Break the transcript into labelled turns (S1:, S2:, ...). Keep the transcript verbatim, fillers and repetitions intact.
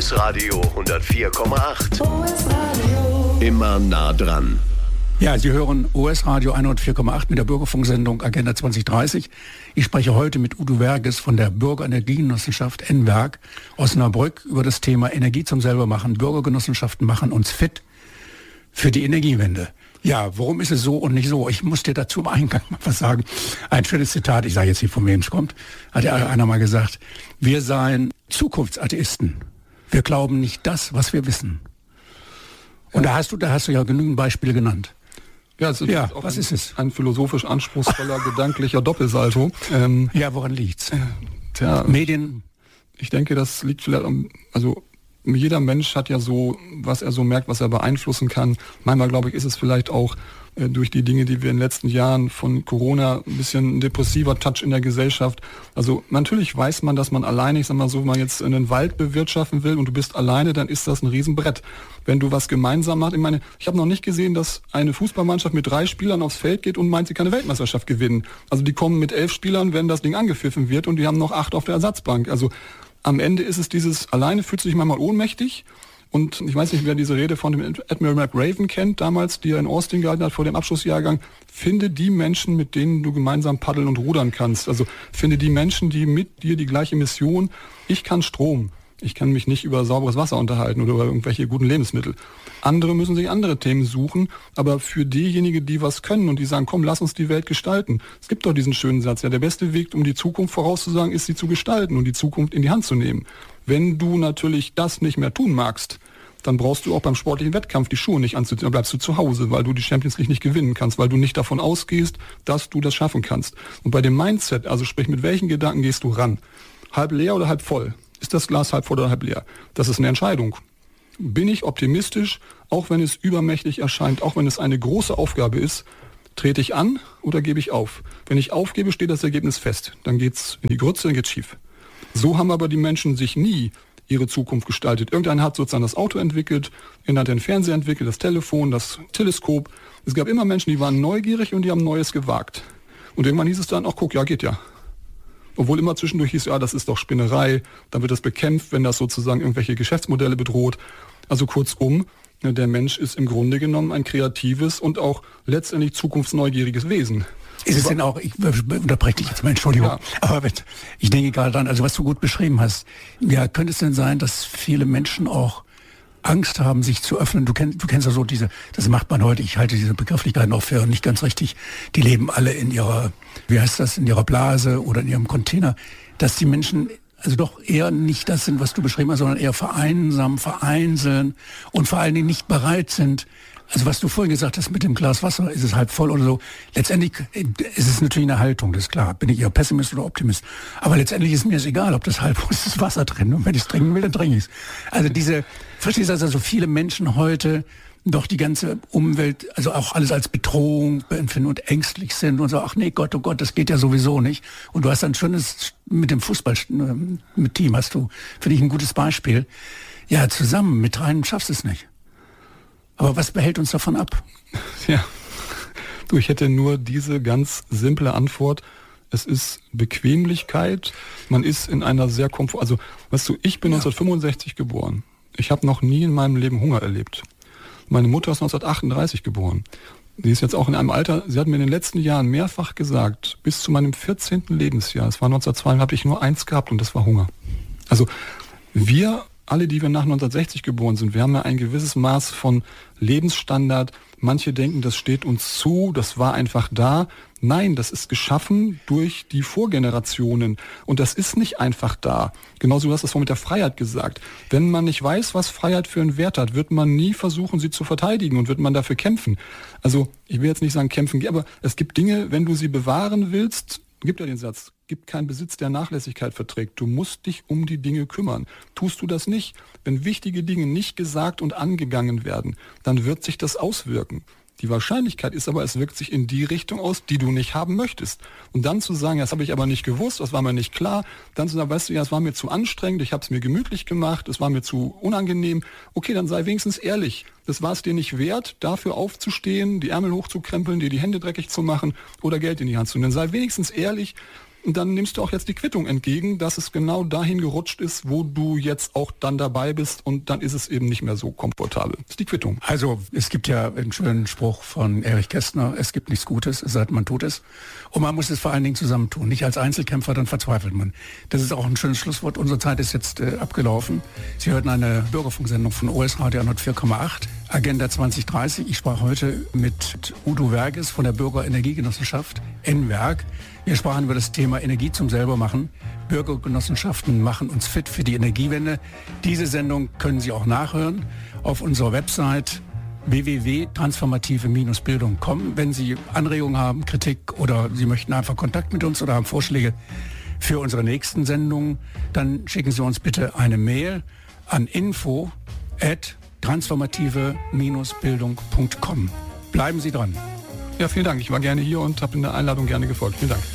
S1: S Radio hundertvier Komma acht. Immer nah dran.
S2: Ja, Sie hören O S Radio hundertvier Komma acht mit der Bürgerfunksendung Agenda zwanzig dreißig. Ich spreche heute mit Udo Verges von der Bürgerenergiegenossenschaft N-Werk Osnabrück über das Thema Energie zum Selbermachen. Bürgergenossenschaften machen uns fit für die Energiewende. Ja, warum ist es so und nicht so? Ich muss dir dazu im Eingang mal was sagen. Ein schönes Zitat, ich sage jetzt nicht, von wem es kommt, hat ja einer mal gesagt, wir seien Zukunftsatheisten. Wir glauben nicht das, was wir wissen. Und da hast du, da hast du ja genügend Beispiele genannt.
S3: Ja, es ist
S2: ja
S3: auch
S2: was
S3: ein,
S2: ist es?
S3: Ein philosophisch anspruchsvoller, gedanklicher Doppelsalto. Ähm,
S2: ja, woran liegt's?
S3: Äh, tja,
S2: Medien?
S3: Ich denke, das liegt vielleicht am, also jeder Mensch hat ja so, was er so merkt, was er beeinflussen kann. Manchmal, glaube ich, ist es vielleicht auch äh, durch die Dinge, die wir in den letzten Jahren von Corona, ein bisschen ein depressiver Touch in der Gesellschaft. Also natürlich weiß man, dass man alleine, ich sag mal so, wenn man jetzt einen Wald bewirtschaften will und du bist alleine, dann ist das ein Riesenbrett. Wenn du was gemeinsam machst, ich meine, ich habe noch nicht gesehen, dass eine Fußballmannschaft mit drei Spielern aufs Feld geht und meint, sie kann eine Weltmeisterschaft gewinnen. Also die kommen mit elf Spielern, wenn das Ding angepfiffen wird und die haben noch acht auf der Ersatzbank. Also am Ende ist es dieses, alleine fühlt sich manchmal ohnmächtig. Und ich weiß nicht, wer diese Rede von dem Admiral McRaven kennt, damals, die er in Austin gehalten hat vor dem Abschlussjahrgang. Finde die Menschen, mit denen du gemeinsam paddeln und rudern kannst. Also finde die Menschen, die mit dir die gleiche Mission. Ich kann Strom. Ich kann mich nicht über sauberes Wasser unterhalten oder über irgendwelche guten Lebensmittel. Andere müssen sich andere Themen suchen, aber für diejenigen, die was können und die sagen, komm, lass uns die Welt gestalten. Es gibt doch diesen schönen Satz, ja, der beste Weg, um die Zukunft vorauszusagen, ist sie zu gestalten und die Zukunft in die Hand zu nehmen. Wenn du natürlich das nicht mehr tun magst, dann brauchst du auch beim sportlichen Wettkampf die Schuhe nicht anzuziehen, dann bleibst du zu Hause, weil du die Champions League nicht gewinnen kannst, weil du nicht davon ausgehst, dass du das schaffen kannst. Und bei dem Mindset, also sprich, mit welchen Gedanken gehst du ran? Halb leer oder halb voll? Ist das Glas halb voll oder halb leer? Das ist eine Entscheidung. Bin ich optimistisch, auch wenn es übermächtig erscheint, auch wenn es eine große Aufgabe ist, trete ich an oder gebe ich auf? Wenn ich aufgebe, steht das Ergebnis fest. Dann geht's in die Grütze, dann geht's schief. So haben aber die Menschen sich nie ihre Zukunft gestaltet. Irgendeiner hat sozusagen das Auto entwickelt, einer hat den Fernseher entwickelt, das Telefon, das Teleskop. Es gab immer Menschen, die waren neugierig und die haben Neues gewagt. Und irgendwann hieß es dann, ach guck, ja geht ja. Obwohl immer zwischendurch hieß, ja, das ist doch Spinnerei, dann wird das bekämpft, wenn das sozusagen irgendwelche Geschäftsmodelle bedroht. Also kurzum, der Mensch ist im Grunde genommen ein kreatives und auch letztendlich zukunftsneugieriges Wesen.
S2: Ist es denn auch, ich unterbreche dich jetzt mal, Entschuldigung, ja. Aber ich denke gerade dran, also was du gut beschrieben hast, ja, könnte es denn sein, dass viele Menschen auch Angst haben, sich zu öffnen? Du kennst, du kennst ja so diese, das macht man heute, ich halte diese Begrifflichkeit noch für nicht ganz richtig, die leben alle in ihrer, wie heißt das, in ihrer Blase oder in ihrem Container, dass die Menschen also doch eher nicht das sind, was du beschrieben hast, sondern eher vereinsamen, vereinzeln und vor allen Dingen nicht bereit sind. Also was du vorhin gesagt hast mit dem Glas Wasser, ist es halb voll oder so. Letztendlich ist es natürlich eine Haltung, das ist klar. Bin ich eher Pessimist oder Optimist. Aber letztendlich ist mir es egal, ob das halb voll ist, das Wasser drin. Und wenn ich es trinken will, dann trinke ich es. Also diese, verstehst du, also viele Menschen heute doch die ganze Umwelt, also auch alles als Bedrohung empfinden und ängstlich sind und so, ach nee, Gott, oh Gott, das geht ja sowieso nicht. Und du hast ein schönes, mit dem Fußball, mit Team hast du, finde ich, ein gutes Beispiel. Ja, zusammen, mit dreien schaffst du es nicht. Aber was behält uns davon ab?
S3: Ja, du, ich hätte nur diese ganz simple Antwort. Es ist Bequemlichkeit. Man ist in einer sehr komfort... Also, weißt du, ich bin ja. neunzehnhundertfünfundsechzig geboren. Ich habe noch nie in meinem Leben Hunger erlebt. Meine Mutter ist neunzehnhundertachtunddreißig geboren. Die ist jetzt auch in einem Alter, sie hat mir in den letzten Jahren mehrfach gesagt, bis zu meinem vierzehnten Lebensjahr, es war neunzehnhundertzwei, habe ich nur eins gehabt und das war Hunger. Also wir... Alle, die wir nach neunzehnhundertsechzig geboren sind, wir haben ja ein gewisses Maß von Lebensstandard. Manche denken, das steht uns zu, das war einfach da. Nein, das ist geschaffen durch die Vorgenerationen. Und das ist nicht einfach da. Genauso, du hast das vorhin mit der Freiheit gesagt. Wenn man nicht weiß, was Freiheit für einen Wert hat, wird man nie versuchen, sie zu verteidigen und wird man dafür kämpfen. Also, ich will jetzt nicht sagen kämpfen, aber es gibt Dinge, wenn du sie bewahren willst, gibt ja den Satz, gibt keinen Besitz, der Nachlässigkeit verträgt. Du musst dich um die Dinge kümmern. Tust du das nicht, wenn wichtige Dinge nicht gesagt und angegangen werden, dann wird sich das auswirken. Die Wahrscheinlichkeit ist aber, es wirkt sich in die Richtung aus, die du nicht haben möchtest. Und dann zu sagen, das habe ich aber nicht gewusst, das war mir nicht klar, dann zu sagen, weißt du, ja, es war mir zu anstrengend, ich habe es mir gemütlich gemacht, es war mir zu unangenehm. Okay, dann sei wenigstens ehrlich. Das war es dir nicht wert, dafür aufzustehen, die Ärmel hochzukrempeln, dir die Hände dreckig zu machen oder Geld in die Hand zu nehmen. Dann sei wenigstens ehrlich, dann nimmst du auch jetzt die Quittung entgegen, dass es genau dahin gerutscht ist, wo du jetzt auch dann dabei bist und dann ist es eben nicht mehr so komfortabel. Das ist die Quittung.
S2: Also es gibt ja einen schönen Spruch von Erich Kästner, es gibt nichts Gutes, es sei denn, man tut es. Und man muss es vor allen Dingen zusammentun, nicht als Einzelkämpfer, dann verzweifelt man. Das ist auch ein schönes Schlusswort. Unsere Zeit ist jetzt äh, abgelaufen. Sie hörten eine Bürgerfunksendung von O S Radio hundertvier Komma acht, Agenda zwanzig dreißig. Ich sprach heute mit Udo Werges von der Bürgerenergiegenossenschaft N-Werk. Wir sprachen über das Thema Energie zum Selbermachen. Bürgergenossenschaften machen uns fit für die Energiewende. Diese Sendung können Sie auch nachhören auf unserer Website w w w punkt transformative Bildung punkt com. Wenn Sie Anregungen haben, Kritik oder Sie möchten einfach Kontakt mit uns oder haben Vorschläge für unsere nächsten Sendungen, dann schicken Sie uns bitte eine Mail an info at transformative Bildung punkt com. Bleiben Sie dran.
S3: Ja, vielen Dank. Ich war gerne hier und habe in der Einladung gerne gefolgt. Vielen Dank.